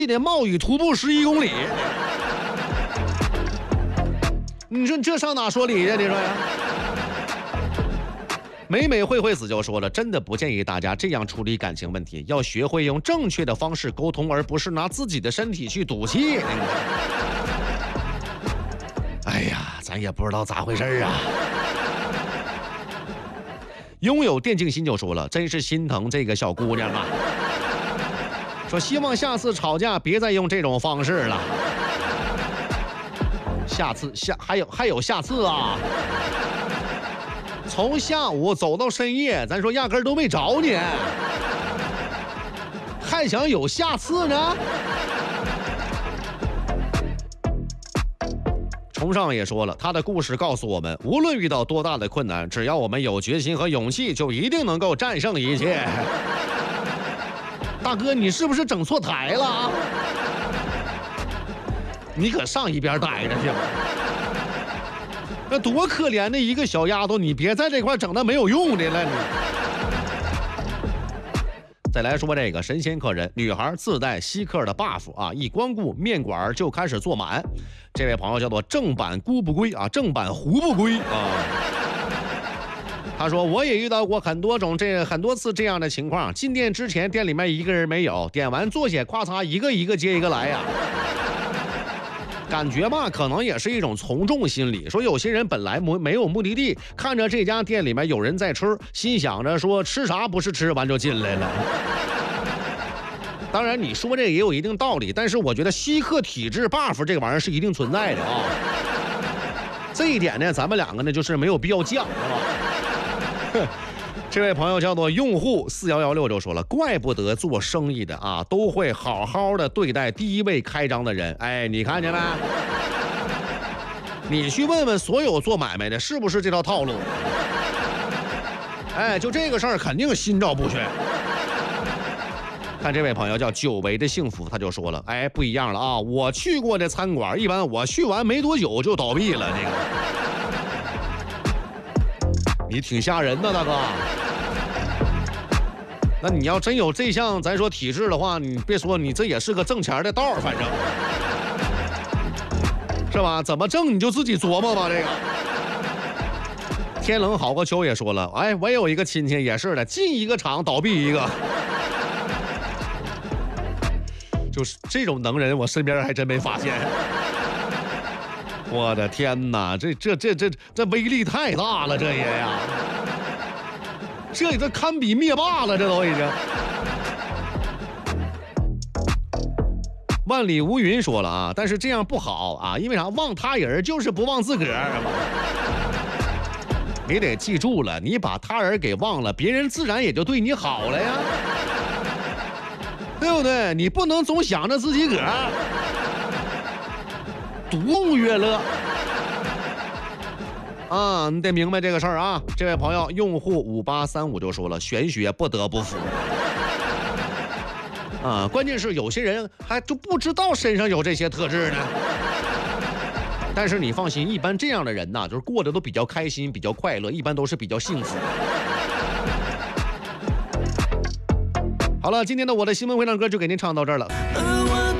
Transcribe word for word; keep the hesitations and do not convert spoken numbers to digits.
得冒雨徒步十一公里。你说这上哪说理去？你说呀？美美慧慧子就说了，真的不建议大家这样处理感情问题，要学会用正确的方式沟通，而不是拿自己的身体去赌气。哎呀，咱也不知道咋回事啊。拥有电竞心就说了，真是心疼这个小姑娘啊，说希望下次吵架别再用这种方式了。下次下还有还有下次啊！从下午走到深夜，咱说压根儿都没找你，还想有下次呢？崇尚也说了，他的故事告诉我们，无论遇到多大的困难，只要我们有决心和勇气，就一定能够战胜一切。大哥，你是不是整错台了？你可上一边待着去吧。那多可怜的一个小丫头，你别在这块整那没有用的了你。再来说这个神仙客人，女孩自带稀客的 buff 啊，一光顾面馆就开始坐满。这位朋友叫做正版孤不归啊，正版胡不归啊。他说我也遇到过很多种这很多次这样的情况，进店之前店里面一个人没有，点完坐下咔嚓一个一个接一个来呀。感觉吧，可能也是一种从众心理。说有些人本来没没有目的地，看着这家店里面有人在吃，心想着说吃啥不是吃，完就进来了。当然你说这也有一定道理，但是我觉得稀客体质 buff 这个玩意儿是一定存在的啊。这一点呢，咱们两个呢就是没有必要犟，是吧？这位朋友叫做用户四一一六就说了，怪不得做生意的啊都会好好的对待第一位开张的人。哎，你看见没？你去问问所有做买卖的是不是这套套路？哎，就这个事儿肯定心照不宣。看这位朋友叫久违的幸福，他就说了，哎，不一样了啊！我去过的餐馆，一般我去完没多久就倒闭了。那个，你挺吓人的，大哥。那你要真有这项咱说体质的话，你别说，你这也是个挣钱的道儿，反正是吧？怎么挣你就自己琢磨吧。这个天冷好个秋也说了，哎，我也有一个亲戚也是的，进一个厂倒闭一个。就是这种能人，我身边还真没发现。我的天哪，这这这这这威力太大了，这也呀，这这堪比灭霸了，这都已经。万里无云说了啊，但是这样不好啊，因为啥？忘他人就是不忘自个儿。你得记住了，你把他人给忘了，别人自然也就对你好了呀。对不对？你不能总想着自己个儿，独梦乐乐啊！你得明白这个事儿啊！这位朋友用户五八三五就说了，玄学不得不服啊！关键是有些人还就不知道身上有这些特质呢。但是你放心，一般这样的人呐，就是过得都比较开心、比较快乐，一般都是比较幸福。好了，今天的我的新闻会唱歌就给您唱到这儿了。